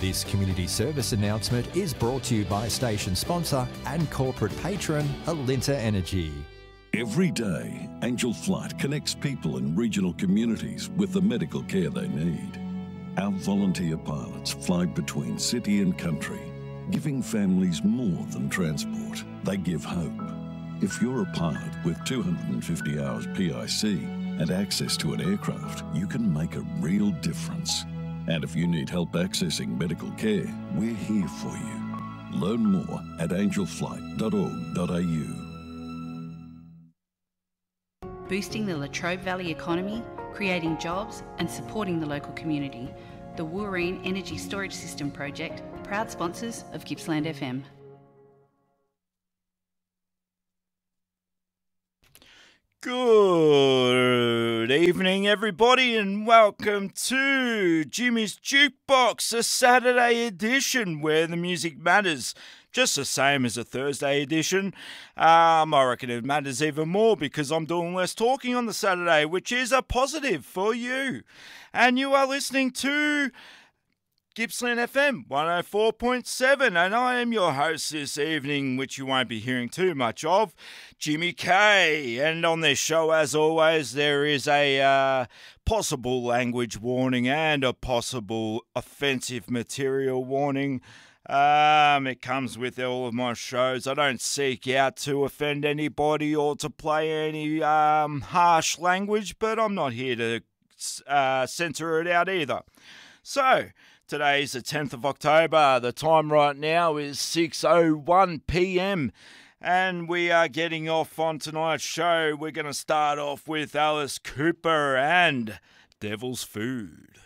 This community service announcement is brought to you by station sponsor and corporate patron Alinta Energy. Every day, Angel Flight connects people in regional communities with the medical care they need. Our volunteer pilots fly between city and country, giving families more than transport. They give hope. If you're a pilot with 250 hours PIC and access to an aircraft, you can make a real difference. And if you need help accessing medical care, we're here for you. Learn more at angelflight.org.au. Boosting the Latrobe Valley economy, creating jobs and supporting the local community. The Wooreen Energy Storage System Project, proud sponsors of Gippsland FM. Good evening, everybody, and welcome to Jimmy's Jukebox, a Saturday edition where the music matters. Just the same as a Thursday edition. I reckon it matters even more because I'm doing less talking on the Saturday, which is a positive for you. And you are listening to Gippsland FM 104.7, and I am your host this evening, which you won't be hearing too much of, Jimmy K. And on this show, as always, there is a possible language warning and a possible offensive material warning. It comes with all of my shows. I don't seek out to offend anybody or to play any harsh language, but I'm not here to censor it out either. So, today's the 10th of October. The time right now is 6:01 p.m. And we are getting off on tonight's show. We're going to start off with Alice Cooper and Devil's Food.